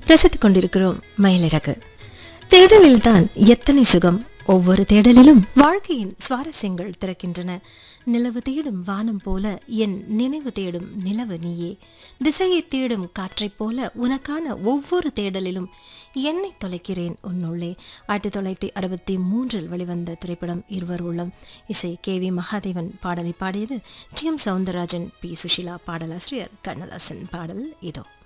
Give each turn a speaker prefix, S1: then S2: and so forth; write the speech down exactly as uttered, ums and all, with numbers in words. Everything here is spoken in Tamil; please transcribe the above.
S1: ரசித்துக் கொண்டிருக்கிறோம் மயிலிறகு. தேடலில்தான் எத்தனை சுகம். ஒவ்வொரு தேடலிலும் வாழ்க்கையின் சுவாரஸ்யங்கள் திறக்கின்றன. நிலவு தேடும் வானம் போல என் நினைவு தேடும் நிலவு நீயே. திசையை தேடும் காற்றைப் போல உனக்கான ஒவ்வொரு தேடலிலும் என்னை தொலைக்கிறேன் உன்னுள்ளே. ஆயிரத்தி தொள்ளாயிரத்தி அறுபத்தி மூன்றில் வெளிவந்த திரைப்படம் இருவர் உள்ளம். இசை கே வி மகாதேவன். பாடலை பாடியது D M Soundararajan, B Sushila. பாடலாசிரியர் கண்ணதாசன். பாடல் இதோ.